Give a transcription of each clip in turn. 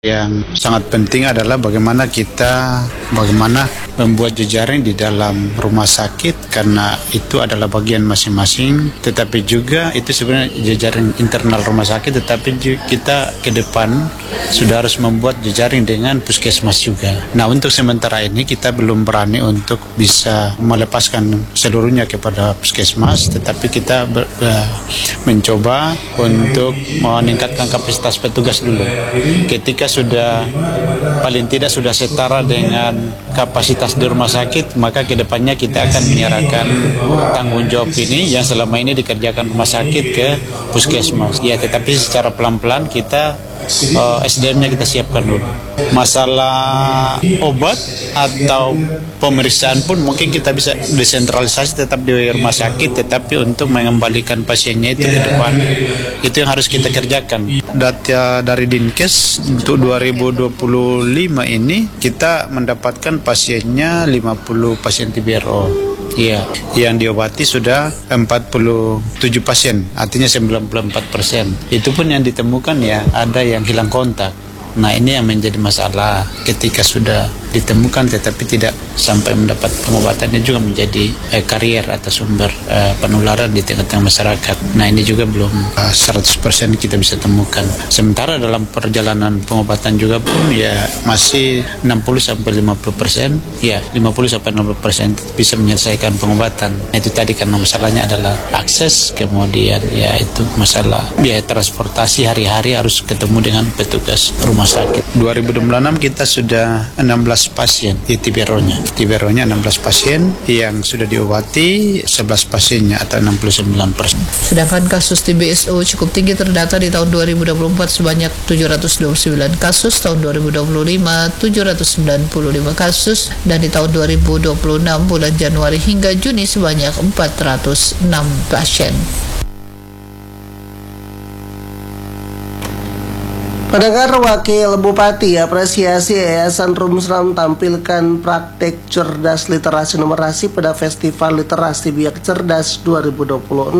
Yang sangat penting adalah bagaimana membuat jejaring di dalam rumah sakit, karena itu adalah bagian masing-masing, tetapi juga itu sebenarnya jejaring internal rumah sakit, tetapi kita ke depan sudah harus membuat jejaring dengan puskesmas juga. Nah, untuk sementara ini kita belum berani untuk bisa melepaskan seluruhnya kepada puskesmas, tetapi kita mencoba untuk meningkatkan kapasitas petugas dulu. Ketika sudah paling tidak sudah setara dengan kapasitas di rumah sakit, maka kedepannya kita akan menyerahkan tanggung jawab ini yang selama ini dikerjakan rumah sakit ke puskesmas. Ya, tetapi secara pelan-pelan kita SDM-nya kita siapkan dulu. Masalah obat atau pemeriksaan pun mungkin kita bisa desentralisasi tetap di rumah sakit, tetapi untuk mengembalikan pasiennya itu ke depan, itu yang harus kita kerjakan. Data dari Dinkes untuk 2025 ini kita mendapatkan pasiennya 50 pasien TBRO. Iya, yang diobati sudah 47 pasien, artinya 94%. Itu pun yang ditemukan ya ada yang hilang kontak. Nah, ini yang menjadi masalah ketika sudah ditemukan tetapi tidak sampai mendapat pengobatannya juga menjadi karier atau sumber penularan di tengah-tengah masyarakat. Nah, ini juga belum 100% kita bisa temukan. Sementara dalam perjalanan pengobatan juga pun ya masih 60-50%, ya 50-60% bisa menyelesaikan pengobatan. Nah, itu tadi karena masalahnya adalah akses, kemudian ya itu masalah biaya transportasi hari-hari harus ketemu dengan petugas rumah sakit. 2026 kita sudah 16 pasien di TBRO-nya. TBRO-nya 16 pasien yang sudah diobati, 11 pasiennya atau 69%. Sedangkan kasus TBSO cukup tinggi terdata di tahun 2024 sebanyak 729 kasus, tahun 2025 795 kasus, dan di tahun 2026 bulan Januari hingga Juni sebanyak 406 pasien. Pendengar, Wakil Bupati apresiasi Yayasan Rumsram tampilkan praktek cerdas literasi numerasi pada Festival Literasi Biak Cerdas 2026.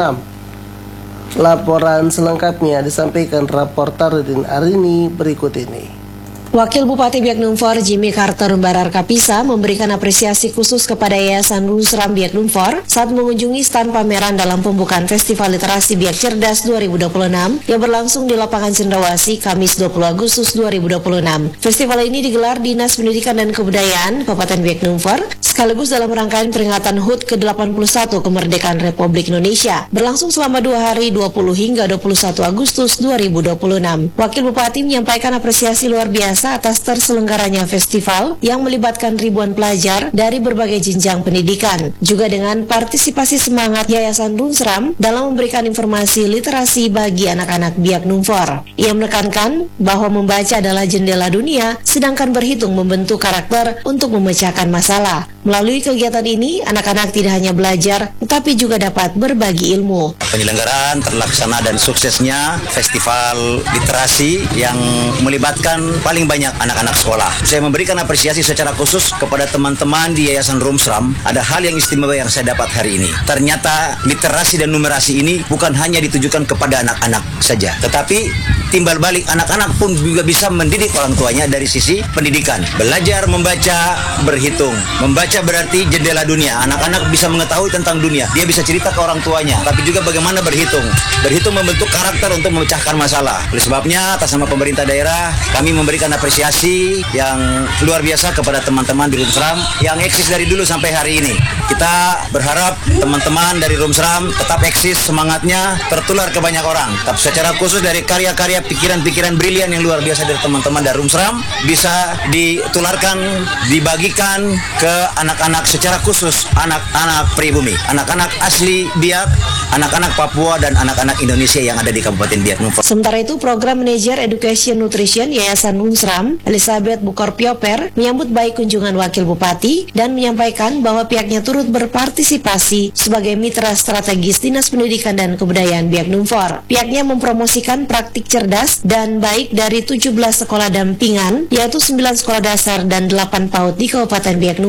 Laporan selengkapnya disampaikan reporter Ridin Arini berikut ini. Wakil Bupati Biak Numfor Jimmy Carter Barar Kapisa memberikan apresiasi khusus kepada Yayasan Rumsram Biak Numfor saat mengunjungi stand pameran dalam pembukaan Festival Literasi Biak Cerdas 2026 yang berlangsung di Lapangan Cendrawasih Kamis 20 Agustus 2026. Festival ini digelar Dinas Pendidikan dan Kebudayaan Kabupaten Biak Numfor sekaligus dalam rangkaian peringatan HUT ke-81 Kemerdekaan Republik Indonesia, berlangsung selama 2 hari 20 hingga 21 Agustus 2026. Wakil Bupati menyampaikan apresiasi luar biasa atas terselenggaranya festival yang melibatkan ribuan pelajar dari berbagai jenjang pendidikan, juga dengan partisipasi semangat Yayasan Rumsram dalam memberikan informasi literasi bagi anak-anak Biak Numfor. Ia menekankan bahwa membaca adalah jendela dunia, sedangkan berhitung membentuk karakter untuk memecahkan masalah. Melalui kegiatan ini, anak-anak tidak hanya belajar, tetapi juga dapat berbagi ilmu. Penyelenggaraan terlaksana dan suksesnya festival literasi yang melibatkan paling banyak anak-anak sekolah. Saya memberikan apresiasi secara khusus kepada teman-teman di Yayasan Rumsram. Ada hal yang istimewa yang saya dapat hari ini. Ternyata literasi dan numerasi ini bukan hanya ditujukan kepada anak-anak saja, tetapi timbal balik anak-anak pun juga bisa mendidik orang tuanya dari sisi pendidikan. Belajar membaca, berhitung. Membaca berarti jendela dunia. Anak-anak bisa mengetahui tentang dunia. Dia bisa cerita ke orang tuanya. Tapi juga bagaimana berhitung. Berhitung membentuk karakter untuk memecahkan masalah. Oleh sebabnya, atas nama pemerintah daerah, kami memberikan apresiasi yang luar biasa kepada teman-teman di Rumsram yang eksis dari dulu sampai hari ini. Kita berharap teman-teman dari Rumsram tetap eksis, semangatnya tertular ke banyak orang. Tapi secara khusus dari karya-karya pikiran-pikiran brilian yang luar biasa dari teman-teman dari Rumsram bisa ditularkan, dibagikan ke anak-anak secara khusus, anak-anak pribumi, anak-anak asli Biak, anak-anak Papua, dan anak-anak Indonesia yang ada di Kabupaten Biak Numfor. Sementara itu, Program Manager Education Nutrition Yayasan Rumsram, Elizabeth Bukorpioper, menyambut baik kunjungan Wakil Bupati dan menyampaikan bahwa pihaknya turut berpartisipasi sebagai mitra strategis Dinas Pendidikan dan Kebudayaan Biak Numfor. Pihaknya mempromosikan praktik cerdas dan baik dari 17 sekolah dampingan, yaitu 9 sekolah dasar dan 8 PAUD di Kabupaten Biak Numfor.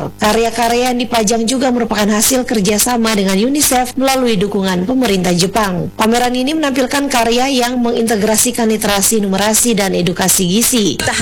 Jepang. Karya-karya yang dipajang juga merupakan hasil kerjasama dengan UNICEF melalui dukungan pemerintah Jepang. Pameran ini menampilkan karya yang mengintegrasikan literasi, numerasi, dan edukasi gizi.